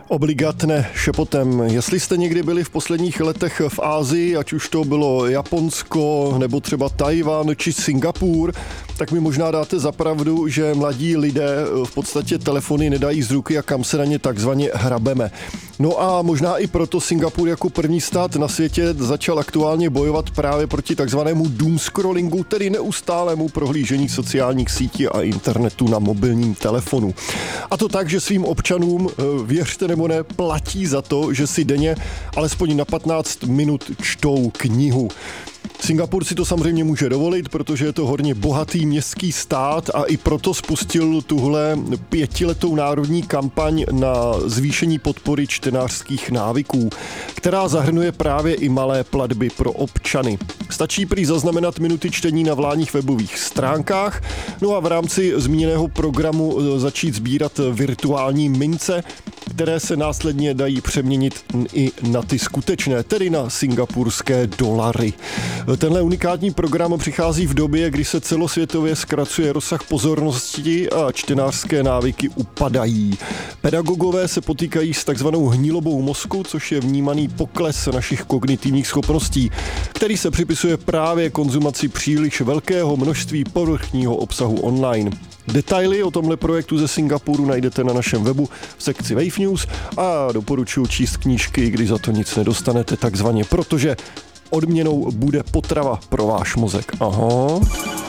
Obligatne šepotem. Jestli jste někdy byli v posledních letech v Asii, ať už to bylo Japonsko, nebo třeba Tajvan či Singapur, tak mi možná dáte za pravdu, že mladí lidé v podstatě telefony nedají z ruky a kam se na ně takzvaně hrabeme. No a možná i proto Singapur jako první stát na světě začal aktuálně bojovat právě proti takzvanému doomscrollingu, tedy neustálému prohlížení sociálních sítí a internetu na mobilním telefonu. A to tak, že svým občanům, věřte nebo ne, platí za to, že si denně alespoň na 15 minut čtou knihu. Singapur si to samozřejmě může dovolit, protože je to hodně bohatý městský stát a i proto spustil tuhle 5letou národní kampaň na zvýšení podpory čtenářských návyků, která zahrnuje právě i malé platby pro občany. Stačí prý zaznamenat minuty čtení na vládních webových stránkách, no a v rámci zmíněného programu začít sbírat virtuální mince, které se následně dají přeměnit i na ty skutečné, tedy na singapurské dolary. Tenhle unikátní program přichází v době, kdy se celosvětově zkracuje rozsah pozornosti a čtenářské návyky upadají. Pedagogové se potýkají s takzvanou hnilobou mozku, což je vnímaný pokles našich kognitivních schopností, který se připisuje právě konzumaci příliš velkého množství povrchního obsahu online. Detaily o tomhle projektu ze Singapuru najdete na našem webu v sekci Wave News a doporučuji číst knížky, když za to nic nedostanete takzvaně, protože odměnou bude potrava pro váš mozek. Aha.